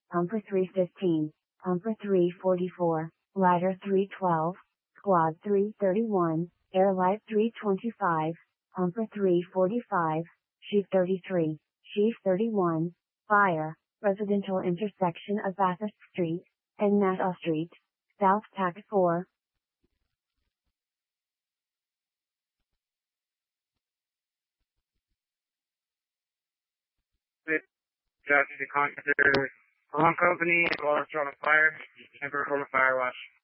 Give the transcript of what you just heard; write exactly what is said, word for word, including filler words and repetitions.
Pumper three fifteen, Pumper three forty-four, Ladder three twelve, Squad three thirty-one, Airlight three twenty-five, Pumper three forty-five, Sheaf thirty-three, Sheaf thirty-one, Fire, residential intersection of Bathurst Street and Nassau Street, South Tack four. Traffic contractor, Home Company, call us on a fire, temper from a fire watch.